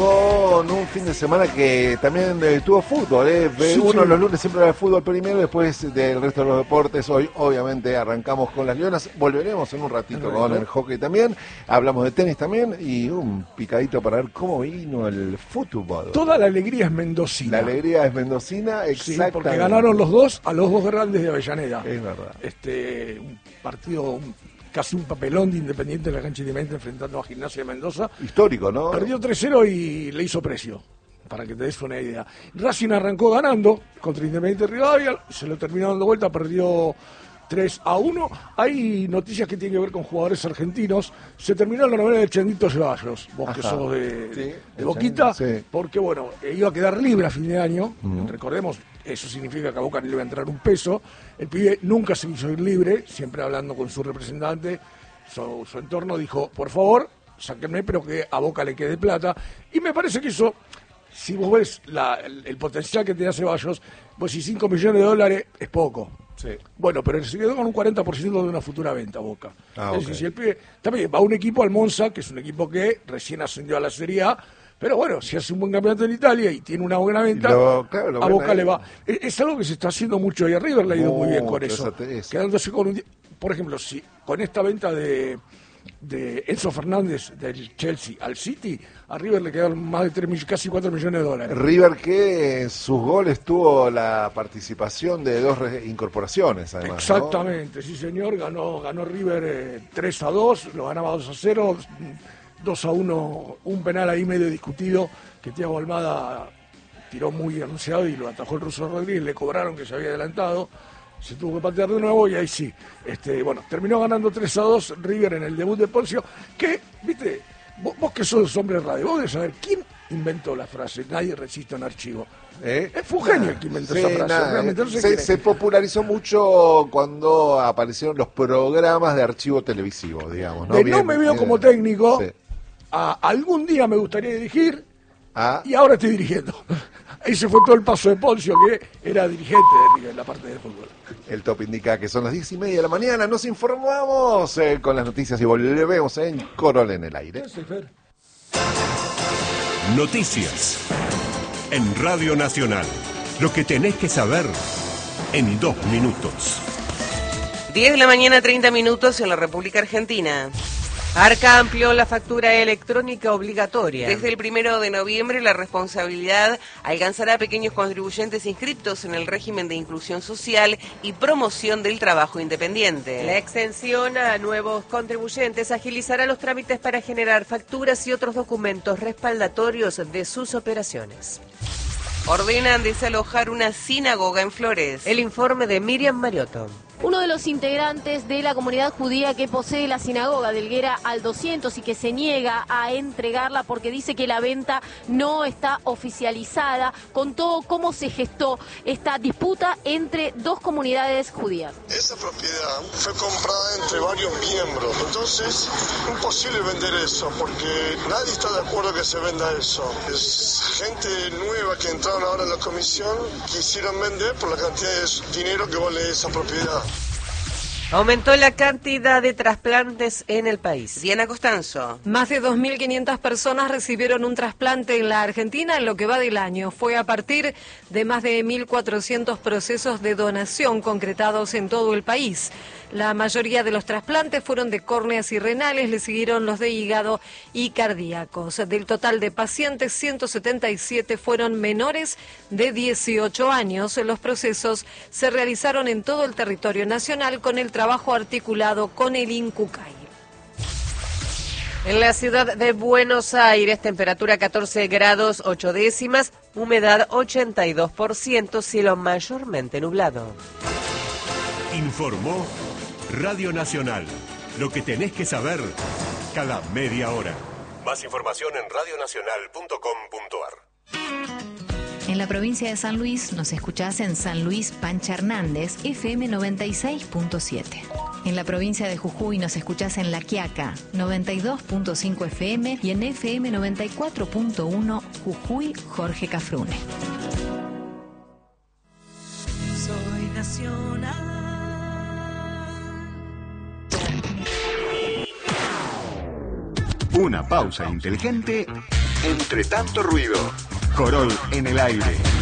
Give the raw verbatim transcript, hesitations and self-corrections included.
con un fin de semana que también eh, tuvo fútbol. Eh. Sí, Uno sí. los lunes siempre era fútbol primero, después del resto de los deportes. Hoy obviamente arrancamos con las Leonas, volveremos en un ratito En con realidad. el hockey también, hablamos de tenis también y un picadito para ver cómo vino el fútbol. Toda la alegría es mendocina. La alegría es mendocina, Sí, exactamente. porque ganaron los dos a los dos grandes de Avellaneda. Es verdad. Este, un partido, un- casi un papelón de Independiente en la cancha de Independiente enfrentando a Gimnasia de Mendoza. Histórico, ¿no? Perdió tres cero y le hizo precio, para que te des una idea. Racing arrancó ganando contra Independiente Rivadavia, se lo terminó dando vuelta, perdió tres a uno. Hay noticias que tienen que ver con jugadores argentinos. Se terminó la novela del Chandito Ceballos, vos que Ajá. sos de, Sí, de el Boquita, Changuito, sí. porque bueno, eh, iba a quedar libre a fin de año. Ujú. Recordemos, eso significa que a Boca no le iba a entrar un peso. El pibe nunca se quiso ir libre, siempre hablando con su representante. Su, su entorno dijo, por favor, sáquenme, pero que a Boca le quede plata. Y me parece que eso, si vos ves la- el, el potencial que tenía Ceballos, pues si cinco millones de dólares es poco. Sí. Bueno, pero se quedó con un cuarenta por ciento de una futura venta Boca. Ah, es ok. decir, si el pibe también va a un equipo al Monza, que es un equipo que recién ascendió a la Serie A, pero bueno, si hace un buen campeonato en Italia y tiene una buena venta, Lo- claro, lo a ven Boca ahí. le va. Es, es algo que se está haciendo mucho y a River le ha ido muy bien con Mucho, eso. esa te- esa. Quedándose con un... Por ejemplo, si con esta venta de, de Enzo Fernández del Chelsea al City, a River le quedaron más de tres mil, casi cuatro millones de dólares. River que en sus goles tuvo la participación de dos re- incorporaciones, además. ¿no? Exactamente, sí señor, ganó, ganó River eh, tres a dos, lo ganaba dos a cero, dos a uno, un penal ahí medio discutido que Thiago Almada tiró muy anunciado y lo atajó el ruso Rodríguez, le cobraron que se había adelantado, se tuvo que patear de nuevo y ahí sí, este, bueno, terminó ganando tres a dos River en el debut de Poncio, que, viste, vos, vos que sos hombre de radio, vos debes saber quién inventó la frase, nadie resiste un archivo. ¿Eh? Fue un genio el que inventó Sí, esa frase, nada, realmente no sé se, quién es. se popularizó mucho cuando aparecieron los programas de archivo televisivo, digamos. No, De Bien, no me veo bien. como técnico, Sí. a- algún día me gustaría dirigir Ah, y ahora estoy dirigiendo. Ese fue todo el paso de Poncio, que era dirigente de River en la parte del fútbol. el top indica que son las diez y media de la mañana. Nos informamos eh, con las noticias y volvemos en Corol en el aire. Noticias. En Radio Nacional. Lo que tenés que saber en dos minutos. diez de la mañana, treinta minutos en la República Argentina. Arca amplió la factura electrónica obligatoria. Desde el primero de noviembre, la responsabilidad alcanzará a pequeños contribuyentes inscritos en el régimen de inclusión social y promoción del trabajo independiente. La exención a nuevos contribuyentes agilizará los trámites para generar facturas y otros documentos respaldatorios de sus operaciones. Ordenan desalojar una sinagoga en Flores. El informe de Miriam Mariotto. Uno de los integrantes de la comunidad judía que posee la sinagoga de Helguera al doscientos y que se niega a entregarla porque dice que la venta no está oficializada, contó cómo se gestó esta disputa entre dos comunidades judías. Esa propiedad fue comprada entre varios miembros, entonces imposible vender eso porque nadie está de acuerdo que se venda eso. Es gente nueva que entraron ahora en la comisión, quisieron vender por la cantidad de dinero que vale esa propiedad. Aumentó la cantidad de trasplantes en el país. Diana Costanzo. Más de dos mil quinientas personas recibieron un trasplante en la Argentina en lo que va del año. Fue a partir de más de mil cuatrocientos procesos de donación concretados en todo el país. La mayoría de los trasplantes fueron de córneas y renales, le siguieron los de hígado y cardíacos. Del total de pacientes, ciento setenta y siete fueron menores de dieciocho años. Los procesos se realizaron en todo el territorio nacional con el trabajo articulado con el INCUCAI. En la ciudad de Buenos Aires, temperatura catorce grados ocho décimas, humedad ochenta y dos por ciento, cielo mayormente nublado. Informó Radio Nacional. Lo que tenés que saber cada media hora. Más información en radionacional punto com punto ar. En la provincia de San Luis nos escuchás en San Luis Pancha Hernández, F M noventa y seis punto siete. En la provincia de Jujuy nos escuchás en La Quiaca, noventa y dos punto cinco F M y en F M noventa y cuatro punto uno Jujuy Jorge Cafrune. Soy nacional. Una pausa inteligente Entre tanto ruido. Corol en el aire.